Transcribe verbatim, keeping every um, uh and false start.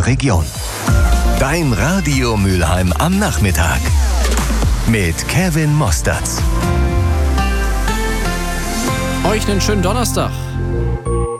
unserer Region. Dein Radio Mülheim am Nachmittag mit Kevin Mosterz. Euch einen schönen Donnerstag.